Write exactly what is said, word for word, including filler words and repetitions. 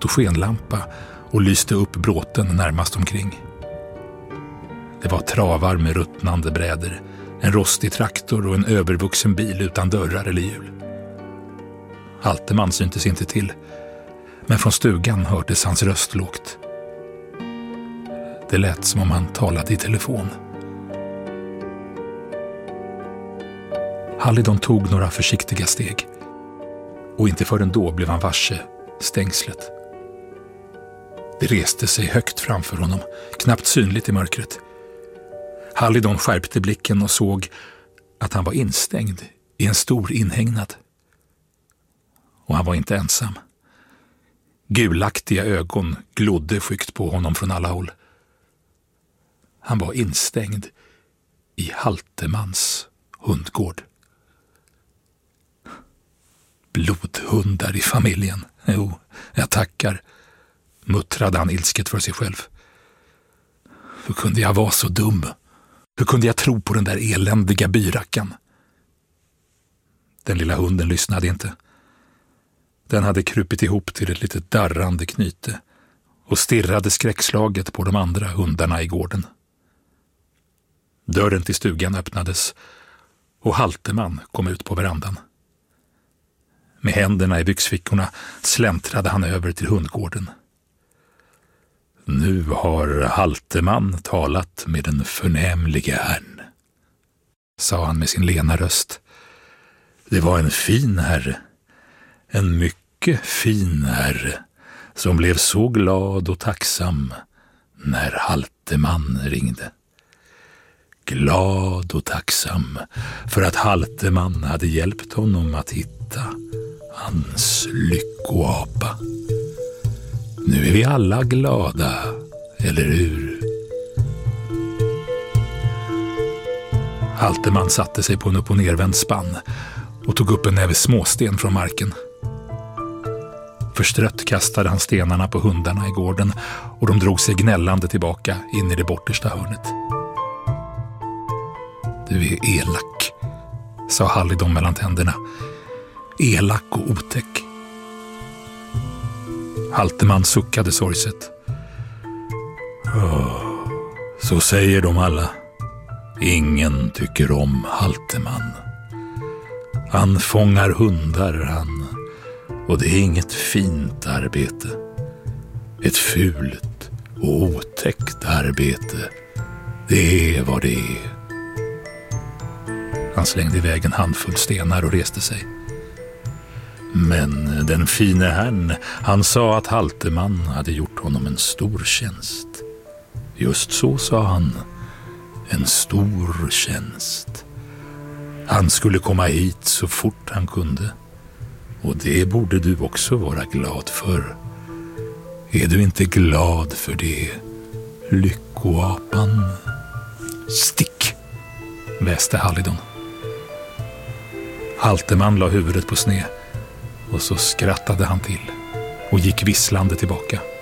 fotogenlampa och lyste upp bråten närmast omkring. Det var travar med ruttnande brädor, en rostig traktor och en övervuxen bil utan dörrar eller hjul. Halteman syntes inte till, men från stugan hördes hans röst lågt. Det lät som om han talade i telefon. Hallidon tog några försiktiga steg, och inte förrän då blev han varse stängslet. Det reste sig högt framför honom, knappt synligt i mörkret. Hallidon skärpte blicken och såg att han var instängd i en stor inhägnad. Och han var inte ensam. Gulaktiga ögon glodde skyggt på honom från alla håll. Han var instängd i Haltemans hundgård. Blodhundar i familjen. Jo, jag tackar, muttrade han ilsket för sig själv. Hur kunde jag vara så dum? Hur kunde jag tro på den där eländiga byrackan? Den lilla hunden lyssnade inte. Den hade krupit ihop till ett litet darrande knyte och stirrade skräckslaget på de andra hundarna i gården. Dörren till stugan öppnades och Halteman kom ut på verandan. Med händerna i byxfickorna släntrade han över till hundgården. Nu har Halteman talat med den förnämliga herrn, sa han med sin lena röst. Det var en fin herre, en mycket fin herre, som blev så glad och tacksam när Halteman ringde. Glad och tacksam för att Halteman hade hjälpt honom att hitta hans lyckoapa. Nu är vi alla glada, eller hur? Halteman satte sig på en upp- och nervänd spann och tog upp en näve småsten från marken. Förstrött kastade han stenarna på hundarna i gården och de drog sig gnällande tillbaka in i det bortersta hörnet. Du är elak, sa Hallidon mellan tänderna. Elak och otäck. Halteman suckade sorgset. Oh, så säger de alla. Ingen tycker om Halteman. Han fångar hundar, han. Och det är inget fint arbete. Ett fult och otäckt arbete. Det är vad det är. Han slängde iväg en handfull stenar och reste sig. Men den fine herrn, han sa att Halteman hade gjort honom en stor tjänst. Just så, sa han. En stor tjänst. Han skulle komma hit så fort han kunde. Och det borde du också vara glad för. Är du inte glad för det, lyckoapan? Stick, väste Hallidon. Halteman la huvudet på sned och så skrattade han till och gick visslande tillbaka.